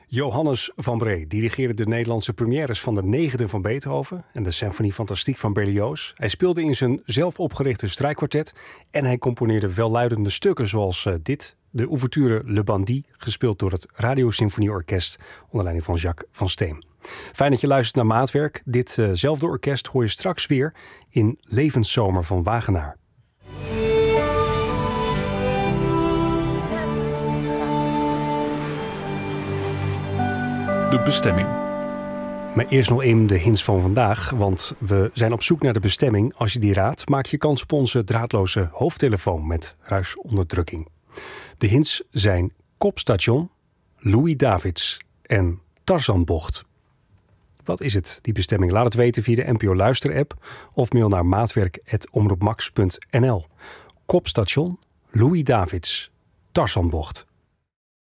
Johannes van Bree dirigeerde de Nederlandse premières van de Negende van Beethoven en de Symphonie Fantastique van Berlioz. Hij speelde in zijn zelf opgerichte strijkkwartet en hij componeerde welluidende stukken zoals dit, de ouverture Le Bandit, gespeeld door het Radiosymfonieorkest onder leiding van Jacques van Steen. Fijn dat je luistert naar Maatwerk. Ditzelfde orkest hoor je straks weer in Levenszomer van Wagenaar. De bestemming. Maar eerst nog even de hints van vandaag, want we zijn op zoek naar de bestemming. Als je die raadt, maak je kans op onze draadloze hoofdtelefoon met ruisonderdrukking. De hints zijn Kopstation, Louis Davids en Tarzanbocht. Wat is het, die bestemming? Laat het weten via de NPO Luister-app of mail naar maatwerk@omroepmax.nl. Kopstation, Louis Davids, Tarzanbocht.